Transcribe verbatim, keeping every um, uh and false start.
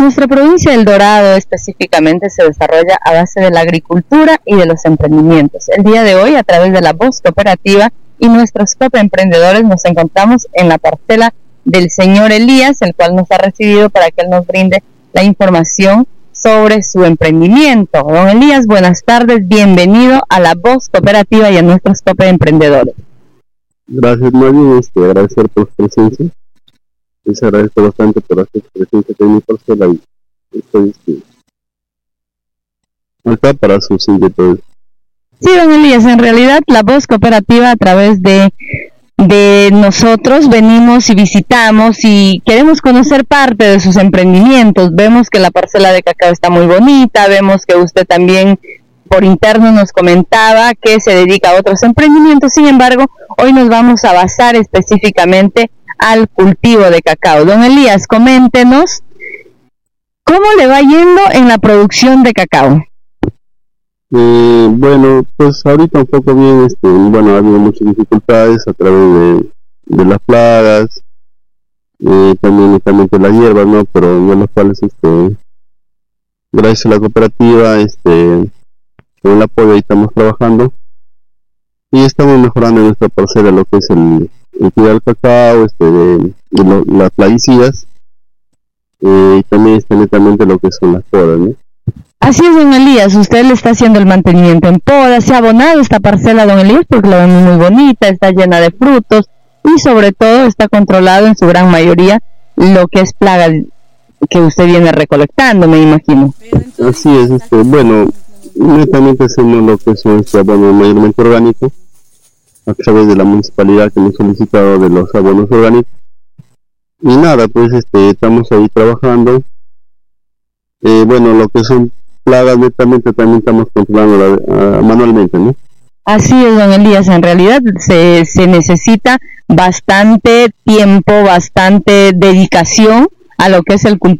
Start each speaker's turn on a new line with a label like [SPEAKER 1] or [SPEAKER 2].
[SPEAKER 1] nuestra provincia del Dorado específicamente se desarrolla a base de la agricultura y de los emprendimientos. El día de hoy, a través de la Voz Cooperativa y nuestros coemprendedores, nos encontramos en la parcela del señor Elías, el cual nos ha recibido para que él nos brinde la información sobre su emprendimiento. Don Elías, buenas tardes, bienvenido a la Voz Cooperativa y a nuestros coemprendedores.
[SPEAKER 2] Gracias, María, este, agradecer por su presencia. Les agradezco bastante por hacer su presencia en mi parcela y estoy este, acá para sus inquietudes.
[SPEAKER 1] Sí, don Elías, en realidad la Voz Cooperativa, a través de, de nosotros, venimos y visitamos y queremos conocer parte de sus emprendimientos. Vemos que la parcela de cacao está muy bonita, vemos que usted también por interno nos comentaba que se dedica a otros emprendimientos. Sin embargo, hoy nos vamos a basar específicamente al cultivo de cacao. Don Elías, coméntenos cómo le va yendo en la producción de cacao.
[SPEAKER 2] Eh, bueno, pues ahorita un poco bien, este, bueno, ha habido muchas dificultades a través de, de las plagas, eh, también únicamente las hierbas, ¿no? Pero de las cuales, este, gracias a la cooperativa, este, con el apoyo ahí estamos trabajando y estamos mejorando en nuestra parcela lo que es el, el cuidado del cacao, este, de, de lo, las plaguicidas, eh, y también este, netamente lo que son las podas, ¿no?
[SPEAKER 1] Así es, don Elías, usted le está haciendo el mantenimiento en poda, se ha abonado esta parcela, don Elías, porque la vemos muy bonita, está llena de frutos y sobre todo está controlado en su gran mayoría lo que es plaga que usted viene recolectando, me imagino.
[SPEAKER 2] Así es, este, bueno, netamente hacemos lo que es este abono mayormente orgánico a través de la municipalidad que nos ha solicitado de los abonos orgánicos y nada, pues este estamos ahí trabajando. Eh, bueno, lo que son plagas netamente también estamos controlando uh, manualmente, ¿no?
[SPEAKER 1] Así es, don Elías, en realidad se, se necesita bastante tiempo, bastante dedicación a lo que es el cultivo